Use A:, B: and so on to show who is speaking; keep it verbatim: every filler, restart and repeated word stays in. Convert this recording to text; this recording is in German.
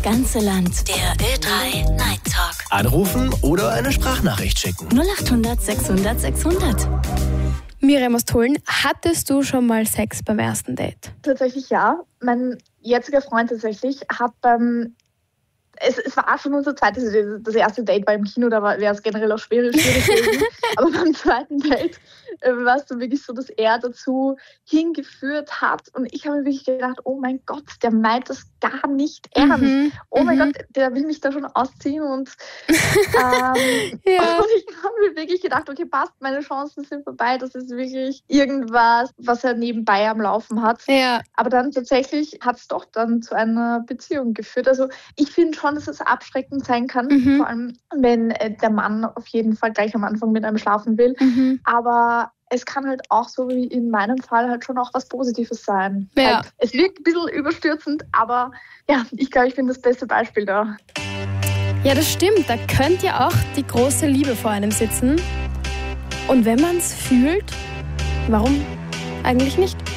A: ganze Land. Der Ö drei Night Talk.
B: Anrufen oder eine Sprachnachricht schicken.
A: null acht hundert sechshundert sechshundert.
C: Miriam aus Tulln, hattest du schon mal Sex beim ersten Date?
D: Tatsächlich ja. Mein jetziger Freund tatsächlich hat beim... Es, es war auch schon unser zweites, das erste Date war im Kino, da wäre es generell auch schwierig, schwierig gewesen. Aber beim zweiten Date äh, war es dann wirklich so, dass er dazu hingeführt hat. Und ich habe mir wirklich gedacht, oh mein Gott, der meint das gar nicht ernst.
C: Mhm.
D: Oh mein
C: mhm.
D: Gott, der will mich da schon ausziehen. Und, ähm,
C: Ja.
D: und ich habe mir wirklich gedacht, okay, passt, meine Chancen sind vorbei. Das ist wirklich irgendwas, was er nebenbei am Laufen hat.
C: Ja.
D: Aber dann tatsächlich hat es doch dann zu einer Beziehung geführt. Also ich finde schon, dass es abschreckend sein kann,
C: Mhm.
D: vor allem wenn äh, der Mann auf jeden Fall gleich am Anfang mit einem schlafen will.
C: Mhm.
D: Aber es kann halt auch so wie in meinem Fall halt schon auch was Positives sein.
C: Ja.
D: Halt, es wirkt ein bisschen überstürzend, aber ja, ich glaube, ich bin das beste Beispiel da.
C: Ja, das stimmt. Da könnte ja auch die große Liebe vor einem sitzen. Und wenn man es fühlt, warum eigentlich nicht?